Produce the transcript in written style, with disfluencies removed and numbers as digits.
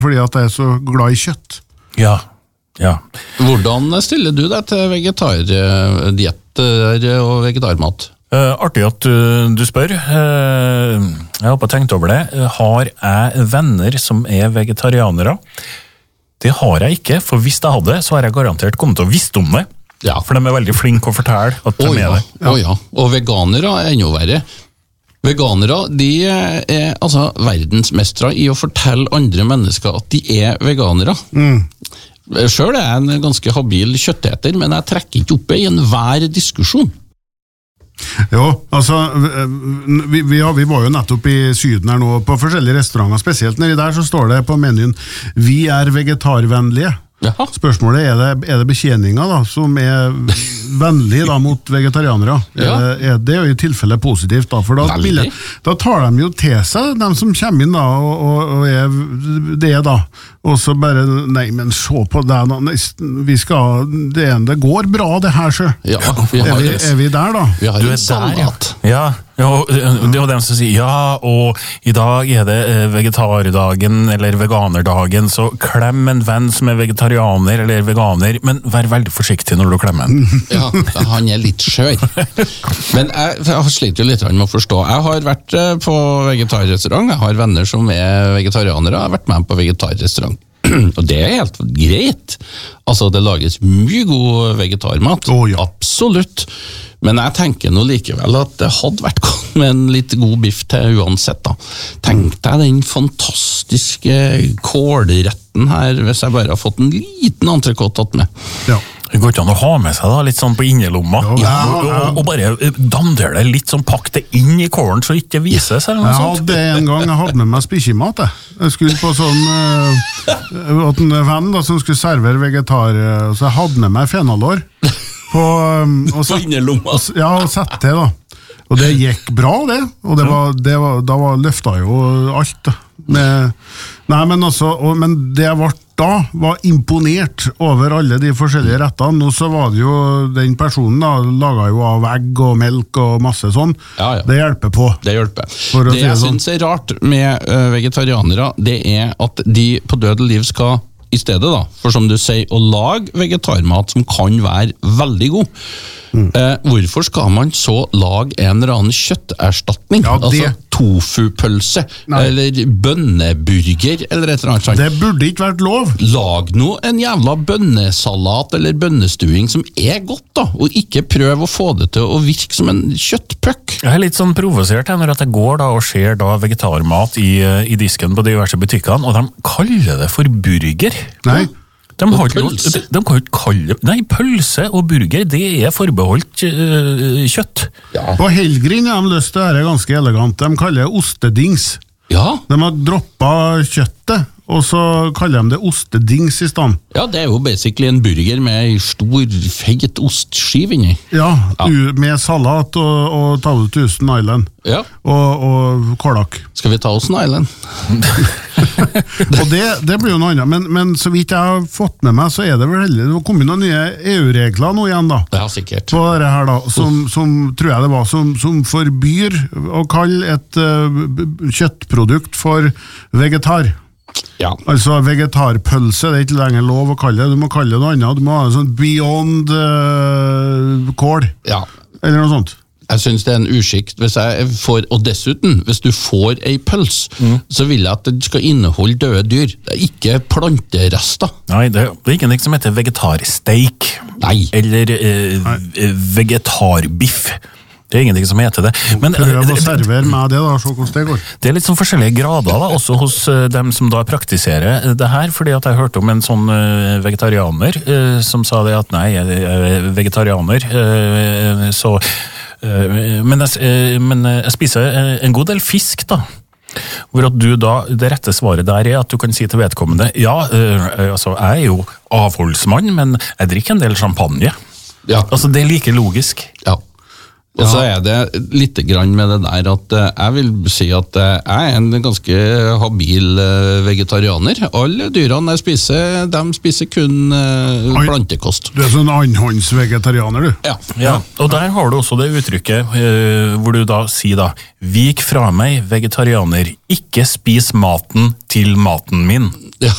fordi at jeg så glad I kjøtt. Ja. Hvordan stiller du deg til vegetardietter og vegetarmat? Artig at du spør. Jeg har tenkt over det. Har jeg venner som vegetarianere? Det har jeg ikke, for hvis jeg hadde, så har jeg garantert kommet til å visst om det. Ja. For de veldig flinke å fortelle at de det. Ja. Og veganere enda verre. Veganere, de altså verdensmestere I å fortelle andre mennesker at de veganere. Selv jeg en ganske habil kjøtteter, men jeg trekker ikke opp I enhver diskusjon. Jo, altså, vi var jo nettopp I Syden her nå, på forskjellige restauranter, spesielt nedi der så står det på menyen, vi vegetarvennlige. Jaha. Spørsmålet det betjeninga da, som vennlig da, mot vegetarianere? Ja. Det jo I tilfelle positivt da, for da tar de jo til seg, de som kommer inn da, og det da, og så bare, nei, men se på det da, vi skal, det går bra det her, så. Ja, vi der da? Vi har en salat. Ja, det var dem som sier, ja, og I dag det vegetardagen eller veganerdagen, så klem en venn som vegetarianer eller veganer, men vær veldig forsiktig når du klemmer den. Ja, han litt skjør. Men jeg sliter jo litt med å forstå. Jeg har vært på vegetarrestaurant, jeg har venner som vegetarianere, jeg har vært med på vegetarrestaurant. Og det helt greit. Altså, det lages mye god vegetarmat. Ja. Absolutt. Men jeg tenker nå likevel at det hadde vært godt med en litt god biff til uansett da. Tenk deg den fantastiske kålretten her, hvis jeg bare har fått en liten entrecôte tatt med. Ja. Det går ikke an å ha med seg da, litt sånn på innelomma, og bare dandere det litt sånn, pakk det inn I kålen så ikke vises eller noe sånt. En gang jeg hadde med meg spisemat, jeg skulle på sånn en venn da, som skulle servere vegetar, så jeg hadde med meg fenalår på innelomma. Ja, og sett det da. Og det gikk bra det, og da løftet jo alt da. Men det jeg var imponert over alle de forskjellige rettene, og så var det jo den personen da, laget jo av egg og melk og masse sånn. Ja. Det hjelper på. Det hjelper. Det jeg synes rart med vegetarianere, det at de på død liv skal I stedet da, for som du sier, å lage vegetarmat som kan være veldig god. Hvorfor skal man så lage en eller annen kjøtterstatning? Ja, altså tofupølse, eller bønneburger, eller et eller annet sånt. Det burde ikke vært lov. Lag nå en jævla bønnesalat eller bønnestuing som godt da, og ikke prøv å få det til å virke som en kjøttpøkk. Jeg litt sånn provosert når at jeg går da og ser da vegetarmat I disken på diverse butikkene, og de kaller det for burger. Nei. De kan jo ikke kalle... Nei, pølse og burger, det forbeholdt kjøtt. Ja. På Helgrin har de løst det her ganske elegant. De kaller det ostedings. Ja. De har droppet kjøttet, og så kaller de det ostedings I stand. Ja, det jo basically en burger med en stor, feit ostskiv inni. Ja, med salat og Tavle Tusen Island. Ja. Og kålak. Skal vi ta oss en Island? Og det blir jo noe annet, men så vidt jeg har fått med meg, så det vel heldig. Det kommer noen nye EU-regler nå igjen da. Ja, sikkert. På det her da, som tror jeg det var, som forbyr å kalle et kjøttprodukt for vegetar. Ja. Altså vegetarpølse, det ikke lenger lov å kalle det. Du må kalle det noe annet. Du må ha en sånn beyond kål. Ja. Eller noe sånt. Jeg synes det en uskikt, og dessuten, hvis du får en pøls, så vil jeg at det skal inneholde døde dyr. Det ikke planterester. Nei, det ikke noe som heter vegetarsteak. Nei. Eller vegetarbiff. Det ingenting som heter det. Men, prøv å servere med det da, se hvordan det går. Det litt sånn forskjellige grader da, også hos dem som da praktiserer det her, fordi at jeg hørte om en sånn vegetarianer som sa det at nei, jeg vegetarianer, så... Men jeg spiser en god del fisk da, hvor at du da, det rette svaret der at du kan si til vedkommende, ja, altså jeg jo avholdsmann, men jeg drikker en del champagne. Ja. Altså det like logisk. Ja. Og så det litt grann med det der at jeg vil si at jeg en ganske habil vegetarianer. Alle dyrene jeg spiser, de spiser kun plantekost. Du sånn annhåndsvegetarianer, du? Ja, og der har du også det uttrykket hvor du da sier da, vik fra meg, vegetarianer, ikke spis maten til maten min. Ja,